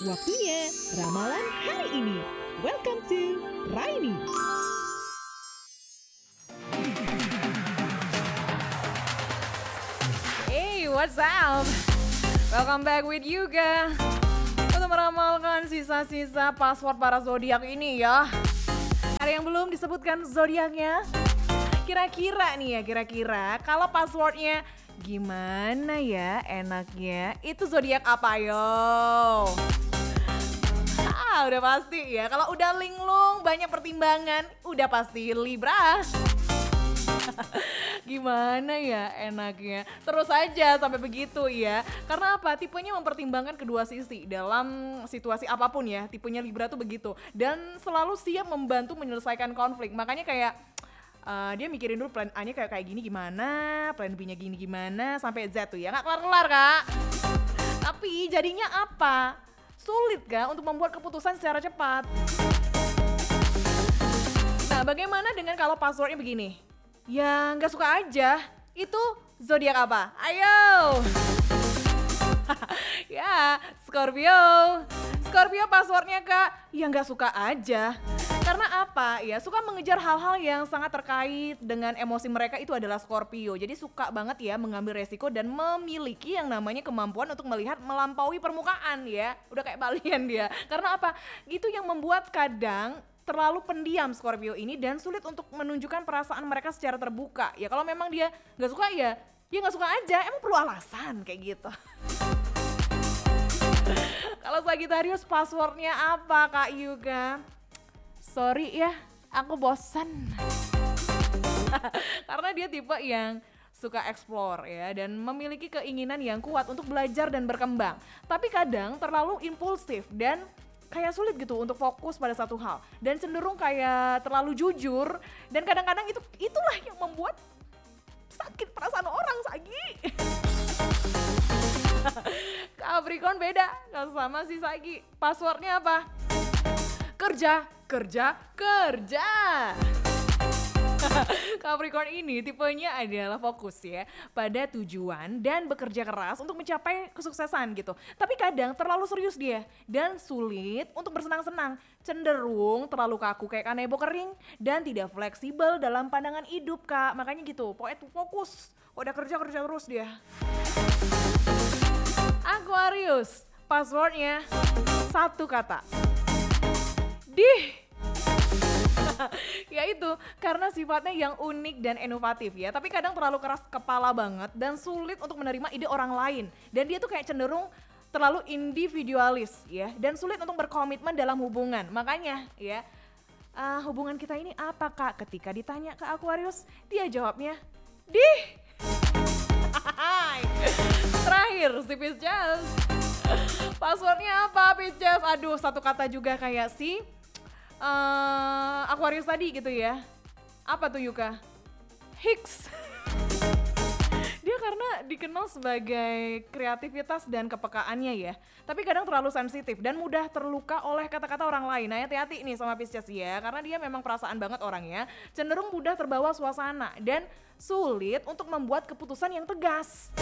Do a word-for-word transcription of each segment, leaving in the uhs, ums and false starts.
Waktunya ramalan hari ini. Welcome to Raini. Hey, what's up? Welcome back with Yuga untuk meramalkan sisa-sisa password para zodiak ini ya. Ada yang belum disebutkan zodiaknya? Kira-kira nih ya, kira-kira kalau passwordnya gimana ya enaknya? Itu zodiak apa yo? Ah, udah pasti ya. Kalau udah linglung banyak pertimbangan, udah pasti Libra. Gimana ya enaknya? Terus aja sampai begitu ya. Karena apa? Tipenya mempertimbangkan kedua sisi dalam situasi apapun ya. Tipenya Libra tuh begitu. Dan selalu siap membantu menyelesaikan konflik. Makanya kayak uh, dia mikirin dulu plan A-nya kayak kayak gini gimana, plan B-nya gini gimana, sampai Z tuh ya. Nggak kelar-kelar Kak. Tapi jadinya apa? Sulit Kak untuk membuat keputusan secara cepat. Nah, bagaimana dengan kalau passwordnya begini? Ya nggak suka aja, itu zodiak apa? Ayo! Ya, Scorpio. Scorpio passwordnya Kak, ya nggak suka aja. Karena apa? Ya suka mengejar hal-hal yang sangat terkait dengan emosi mereka, itu adalah Scorpio. Jadi suka banget ya mengambil resiko dan memiliki yang namanya kemampuan untuk melihat melampaui permukaan ya. Udah kayak balian dia. Karena apa? Gitu yang membuat kadang terlalu pendiam Scorpio ini dan sulit untuk menunjukkan perasaan mereka secara terbuka. Ya kalau memang dia nggak suka ya, ya nggak suka aja. Emang perlu alasan kayak gitu. Kalau Sagittarius passwordnya apa Kak Yuga? Sorry ya, aku bosan. Karena dia tipe yang suka explore ya dan memiliki keinginan yang kuat untuk belajar dan berkembang. Tapi kadang terlalu impulsif dan kayak sulit gitu untuk fokus pada satu hal dan cenderung kayak terlalu jujur dan kadang-kadang itu itulah yang membuat sakit perasaan orang Sagi. Capricorn beda, nggak sama si Sagi. Passwordnya apa? Kerja, kerja, kerja. Capricorn ini tipenya adalah fokus ya pada tujuan dan bekerja keras untuk mencapai kesuksesan gitu. Tapi kadang terlalu serius dia dan sulit untuk bersenang-senang. Cenderung terlalu kaku kayak kanebo kering dan tidak fleksibel dalam pandangan hidup Kak. Makanya gitu, pokoknya tuh fokus. Udah kerja-kerja terus dia. Aquarius, passwordnya satu kata. Dih. Ya itu karena sifatnya yang unik dan inovatif ya, tapi kadang terlalu keras kepala banget dan sulit untuk menerima ide orang lain. Dan dia tuh kayak cenderung terlalu individualis ya dan sulit untuk berkomitmen dalam hubungan. Makanya ya uh, hubungan kita ini apa Kak? Ketika ditanya ke Aquarius, dia jawabnya dih. Terakhir si Pisces. Passwordnya apa Pisces? Aduh satu kata juga kayak si Uh, Aquarius tadi gitu ya. Apa tuh Yuka? Hicks. Dia karena dikenal sebagai kreativitas dan kepekaannya ya. Tapi kadang terlalu sensitif dan mudah terluka oleh kata-kata orang lain. Nah hati-hati nih sama Pisces ya. Karena dia memang perasaan banget orangnya. Cenderung mudah terbawa suasana dan sulit untuk membuat keputusan yang tegas.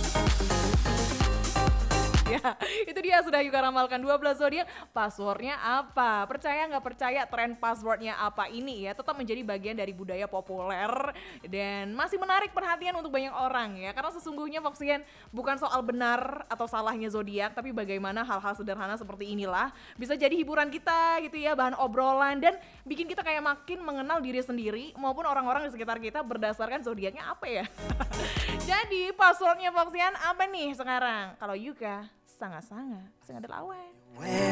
Ya, itu dia sudah Yuka ramalkan dua belas zodiak. Passwordnya apa? Percaya nggak percaya tren passwordnya apa ini ya tetap menjadi bagian dari budaya populer dan masih menarik perhatian untuk banyak orang ya. Karena sesungguhnya Voxian bukan soal benar atau salahnya zodiak, tapi bagaimana hal-hal sederhana seperti inilah bisa jadi hiburan kita gitu ya, bahan obrolan dan bikin kita kayak makin mengenal diri sendiri maupun orang-orang di sekitar kita berdasarkan zodiaknya apa ya. Jadi passwordnya Voxian apa nih sekarang? Kalau Yuka sangat-sangat sangat lawan.